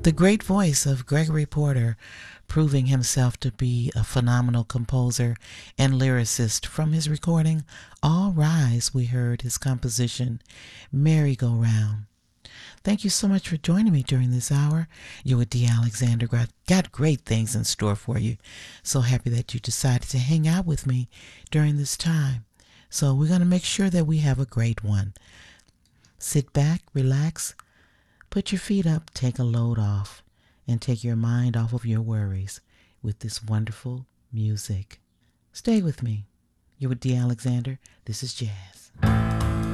The great voice of Gregory Porter, proving himself to be a phenomenal composer and lyricist. From his recording All Rise, we heard his composition Merry-Go-Round. Thank you so much for joining me during this hour. You with D. Alexander got great things in store for you. So happy that you decided to hang out with me during this time. So we're going to make sure that we have a great one. Sit back, relax, put your feet up, take a load off, and take your mind off of your worries with this wonderful music. Stay with me. You're with D. Alexander. This is Jazz.